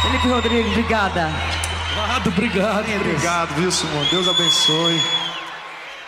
Felipe Rodrigues, obrigada. Obrigado, Obrigado, viu, Simone? Deus abençoe.